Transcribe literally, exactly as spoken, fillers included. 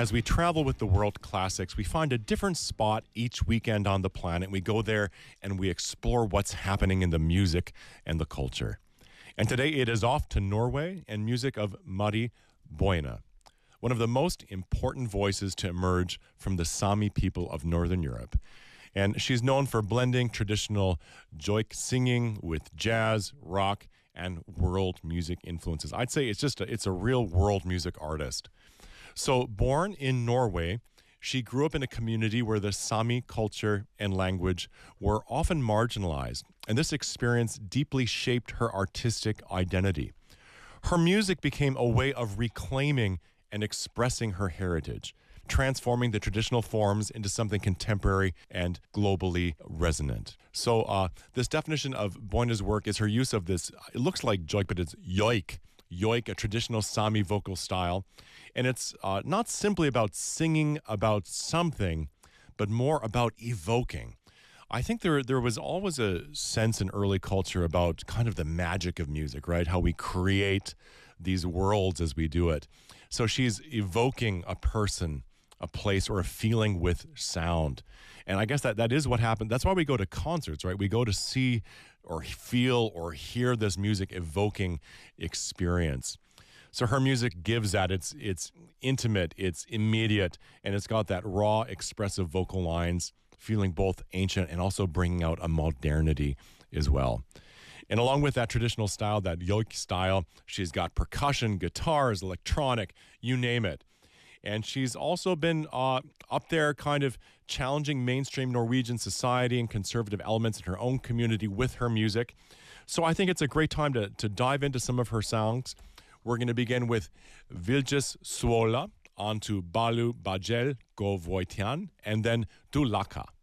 As we travel with the world classics, we find a different spot each weekend on the planet. We go there and we explore what's happening in the music and the culture. And today it is off to Norway and music of Mari Boine, one of the most important voices to emerge from the Sami people of Northern Europe. And she's known for blending traditional joik singing with jazz, rock, and world music influences. I'd say it's just a, it's a real world music artist. So born in Norway, she grew up in a community where the Sami culture and language were often marginalized, and this experience deeply shaped her artistic identity. Her music became a way of reclaiming and expressing her heritage, transforming the traditional forms into something contemporary and globally resonant. So uh, this definition of Boine's work is her use of this, it looks like joik, but it's yoik, yoik, a traditional Sami vocal style. And it's uh, not simply about singing about something, but more about evoking. I think there there was always a sense in early culture about kind of the magic of music, right? How we create these worlds as we do it. So she's evoking a person, a place, or a feeling with sound. And I guess that, that is what happened. That's why we go to concerts, right? We go to see or feel or hear this music evoking experience. So her music gives that. It's it's intimate, it's immediate, and it's got that raw, expressive vocal lines, feeling both ancient and also bringing out a modernity as well. And along with that traditional style, that yoik style, she's got percussion, guitars, electronic, you name it. And she's also been uh, up there kind of challenging mainstream Norwegian society and conservative elements in her own community with her music. So I think it's a great time to, to dive into some of her songs. We're going to begin with Viljes Svola, on to Balu Bajel Go Voitian, and then Du Laka.